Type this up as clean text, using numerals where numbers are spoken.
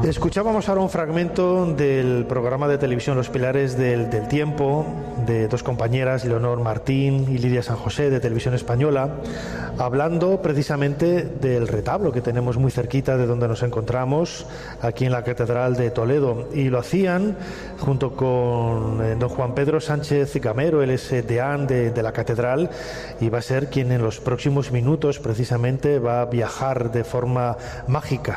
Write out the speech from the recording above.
Escuchábamos ahora un fragmento del programa de televisión Los Pilares del Tiempo, de dos compañeras, Leonor Martín y Lidia San José, de Televisión Española, hablando precisamente del retablo que tenemos muy cerquita de donde nos encontramos, aquí en la Catedral de Toledo. Y lo hacían junto con don Juan Pedro Sánchez Gamero, él es deán de la Catedral, y va a ser quien en los próximos minutos precisamente va a viajar de forma mágica